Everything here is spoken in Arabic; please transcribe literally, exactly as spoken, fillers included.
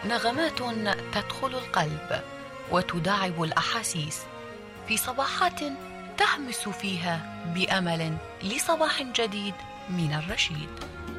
نغمات تدخل القلب وتداعب الأحاسيس في صباحات تهمس فيها بأمل لصباح جديد من الرشيد.